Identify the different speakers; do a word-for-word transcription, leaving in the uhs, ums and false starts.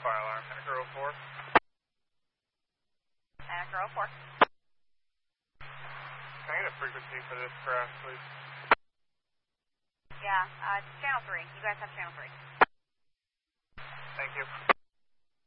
Speaker 1: fire alarm. Anchor oh four.
Speaker 2: Anchor oh four.
Speaker 1: Can I get a frequency for this crash, please?
Speaker 2: Yeah, uh, channel three. You guys have channel three.
Speaker 1: Thank you.